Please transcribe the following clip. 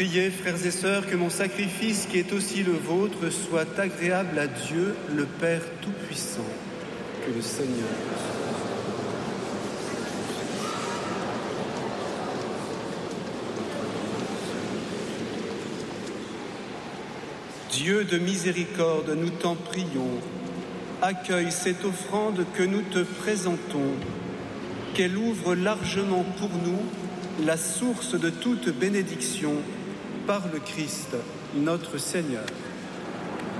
Priez, frères et sœurs, que mon sacrifice, qui est aussi le vôtre, soit agréable à Dieu, le Père Tout-Puissant. Que le Seigneur... Dieu de miséricorde, nous t'en prions. Accueille cette offrande que nous te présentons, qu'elle ouvre largement pour nous la source de toute bénédiction par le Christ, notre Seigneur.